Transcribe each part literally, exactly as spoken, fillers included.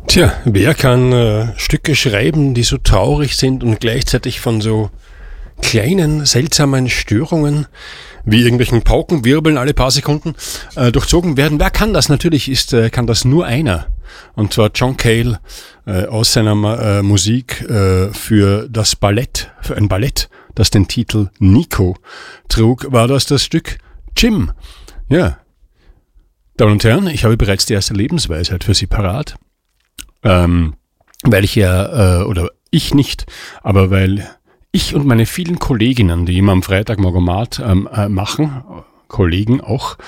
Tja, wer kann äh, Stücke schreiben, die so traurig sind und gleichzeitig von so kleinen, seltsamen Störungen wie irgendwelchen Paukenwirbeln alle paar Sekunden äh, durchzogen werden? Wer kann das? Natürlich ist, äh, kann das nur einer. Und zwar John Cale äh, aus seiner äh, Musik äh, für das Ballett, für ein Ballett, das den Titel Nico trug, war das das Stück Jim. Ja. Damen und Herren, ich habe bereits die erste Lebensweisheit für Sie parat. Ähm, weil ich ja, äh, oder ich nicht, aber weil ich und meine vielen Kolleginnen, die immer am Freitagmorgen Mat ähm, äh, machen, Kollegen auch,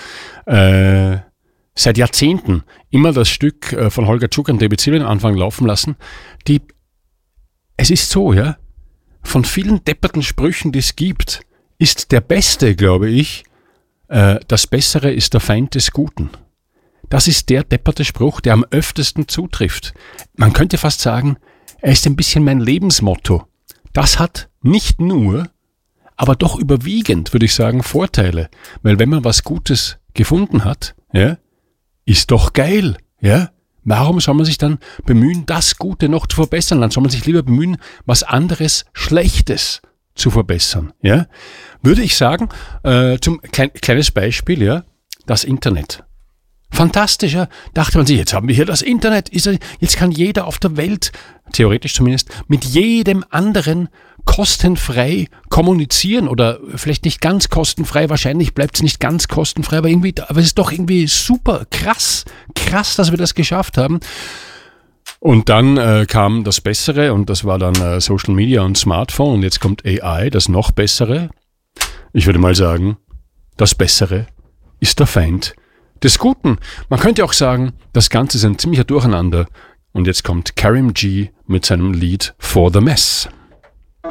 äh, seit Jahrzehnten immer das Stück äh, von Holger Czuk und David Sylvian am Anfang laufen lassen, die, es ist so, ja, von vielen depperten Sprüchen, die es gibt, ist der beste, glaube ich, äh, das Bessere ist der Feind des Guten. Das ist der depperte Spruch, der am öftesten zutrifft. Man könnte fast sagen, er ist ein bisschen mein Lebensmotto. Das hat nicht nur, aber doch überwiegend, würde ich sagen, Vorteile. Weil wenn man was Gutes gefunden hat, ja, ist doch geil, ja. Warum soll man sich dann bemühen, das Gute noch zu verbessern? Dann soll man sich lieber bemühen, was anderes Schlechtes zu verbessern, ja. Würde ich sagen, äh, zum klein, kleines Beispiel, ja, das Internet. Fantastisch, ja. Dachte man sich, jetzt haben wir hier das Internet, ist, jetzt kann jeder auf der Welt, theoretisch zumindest, mit jedem anderen kostenfrei kommunizieren oder vielleicht nicht ganz kostenfrei, wahrscheinlich bleibt es nicht ganz kostenfrei, aber irgendwie, aber es ist doch irgendwie super, krass, krass, dass wir das geschafft haben. Und dann äh, kam das Bessere und das war dann äh, Social Media und Smartphone und jetzt kommt A I, das noch Bessere. Ich würde mal sagen, das Bessere ist der Feind des Guten. Man könnte auch sagen, das Ganze ist ein ziemlicher Durcheinander. Und jetzt kommt Karim G mit seinem Lied For the Mess.